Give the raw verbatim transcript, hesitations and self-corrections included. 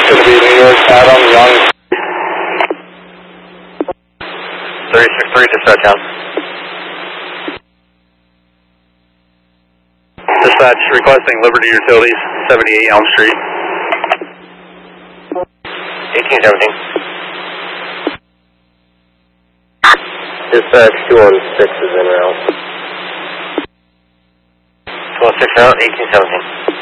going to be New York, Adam, Young. three six three, dispatch out. Dispatch requesting Liberty Utilities, seventy-eight Elm Street. eighteen seventeen. Dispatch two one six is en route. two one six out, eighteen seventeen.